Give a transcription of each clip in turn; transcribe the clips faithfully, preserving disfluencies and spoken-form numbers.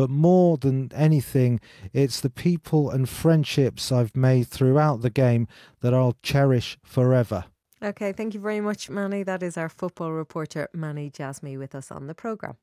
but more than anything, it's the people and friendships I've made throughout the game that I'll cherish forever. Okay, thank you very much, Manny. That is our football reporter, Manny Jasmy, with us on the programme.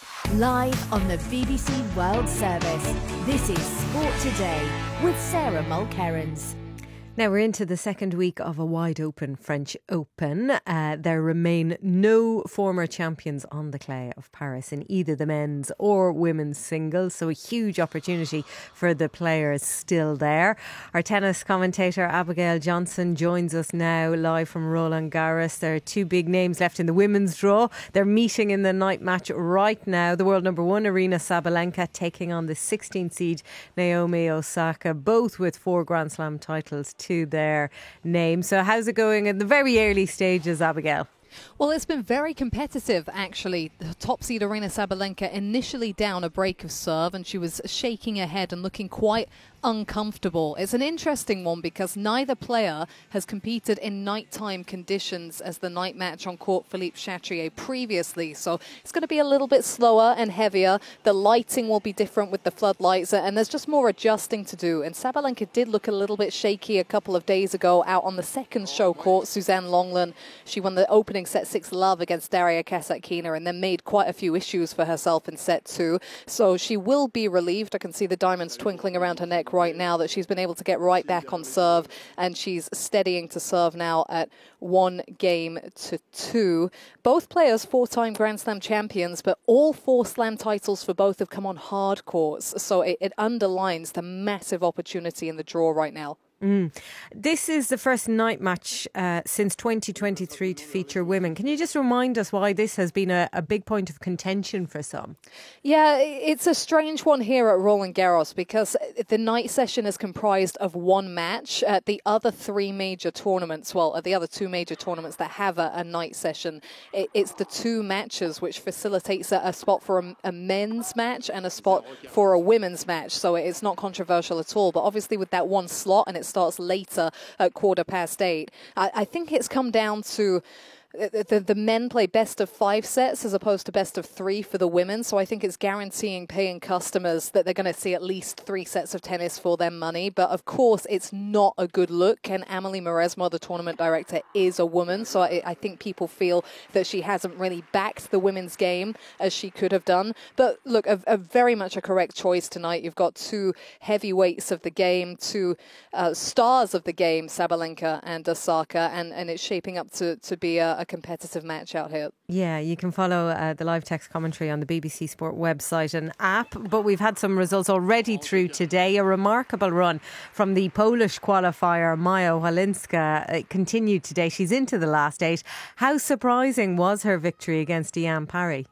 Live on the B B C World Service, this is Sport Today with Sarah Mulkerrins. Now we're into the second week of a wide open French Open. Uh, there remain no former champions on the clay of Paris in either the men's or women's singles, so a huge opportunity for the players still there. Our tennis commentator Abigail Johnson joins us now live from Roland Garros. There are two big names left in the women's draw. They're meeting in the night match right now. The world number one, Aryna Sabalenka, taking on the sixteenth seed Naomi Osaka, both with four Grand Slam titles to their name. So how's it going in the very early stages, Abigail? Well, it's been very competitive, actually. The top seed Aryna Sabalenka initially down a break of serve, and she was shaking her head and looking quite uncomfortable. It's an interesting one because neither player has competed in nighttime conditions as the night match on court Philippe Chatrier previously. So it's going to be a little bit slower and heavier. The lighting will be different with the floodlights, and there's just more adjusting to do. And Sabalenka did look a little bit shaky a couple of days ago out on the second show court, Suzanne Lenglen. She won the opening set six love against Daria Kasatkina and then made quite a few issues for herself in set two. So she will be relieved. I can see the diamonds twinkling around her neck right now that she's been able to get right back on serve, and she's steadying to serve now at one game to two. Both players four-time Grand Slam champions, but all four Slam titles for both have come on hard courts, so it, it underlines the massive opportunity in the draw right now. Mm. This is the first night match uh, since twenty twenty-three to feature women. Can you just remind us why this has been a, a big point of contention for some? Yeah, it's a strange one here at Roland Garros because the night session is comprised of one match. At the other three major tournaments, well, at the other two major tournaments that have a, a night session, it, it's the two matches which facilitates a, a spot for a, a men's match and a spot for a women's match. So it's not controversial at all. But obviously with that one slot, and it's starts later at quarter past eight. I, I think it's come down to The, the men play best of five sets as opposed to best of three for the women. So I think it's guaranteeing paying customers that they're going to see at least three sets of tennis for their money. But of course, it's not a good look. And Amelie Mauresmo, the tournament director, is a woman. So I, I think people feel that she hasn't really backed the women's game as she could have done. But look, a, a very much a correct choice tonight. You've got two heavyweights of the game, two uh, stars of the game, Sabalenka and Osaka. And, and it's shaping up to, to be a, a competitive match out here. Yeah, you can follow uh, the live text commentary on the B B C Sport website and app, but we've had some results already through today. A remarkable run from the Polish qualifier Maja Walinska uh, continued today. She's into the last eight. How surprising was her victory against Diane Parry?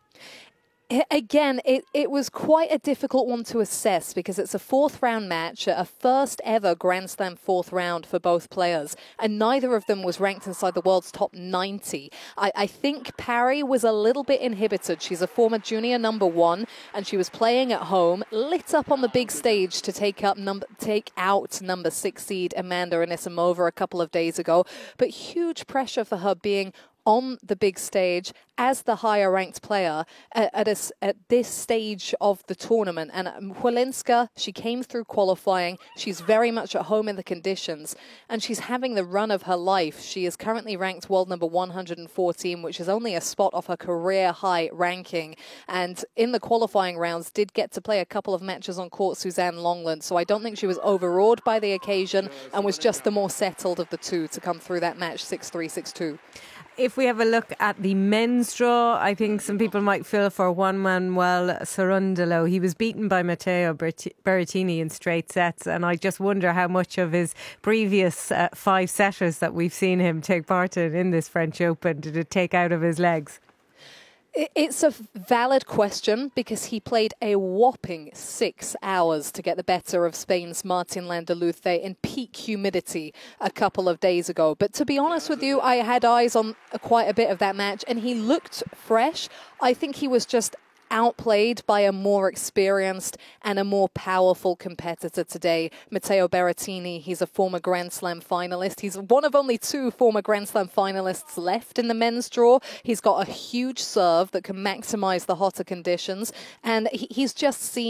Again, it, it was quite a difficult one to assess because it's a fourth round match, a first ever Grand Slam fourth round for both players, and neither of them was ranked inside the world's top ninety. I, I think Parry was a little bit inhibited. She's a former junior number one, and she was playing at home, lit up on the big stage to take up number take out number six seed Amanda Anisimova a couple of days ago. But huge pressure for her being on the big stage as the higher ranked player at, at, a, at this stage of the tournament. And Walinska, she came through qualifying. She's very much at home in the conditions, and she's having the run of her life. She is currently ranked world number one hundred fourteen, which is only a spot off her career high ranking. And in the qualifying rounds, did get to play a couple of matches on court Suzanne Lenglen. So I don't think she was overawed by the occasion and was just the more settled of the two to come through that match six three, six two. If we have a look at the men's draw, I think some people might feel for Juan Manuel Cerundolo. He was beaten by Matteo Berrettini in straight sets, and I just wonder how much of his previous uh, five setters that we've seen him take part in in this French Open did it take out of his legs. It's a valid question because he played a whopping six hours to get the better of Spain's Martin Landaluce in peak humidity a couple of days ago. But to be honest with you, I had eyes on quite a bit of that match and he looked fresh. I think he was just outplayed by a more experienced and a more powerful competitor today. Matteo Berrettini, he's a former Grand Slam finalist. He's one of only two former Grand Slam finalists left in the men's draw. He's got a huge serve that can maximize the hotter conditions, and he's just seen